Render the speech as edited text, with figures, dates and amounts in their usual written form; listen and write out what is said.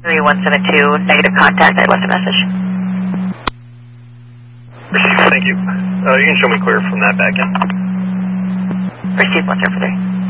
3172, negative contact. I left a message. Received, thank you. You can show me clear from that back end. Received 173.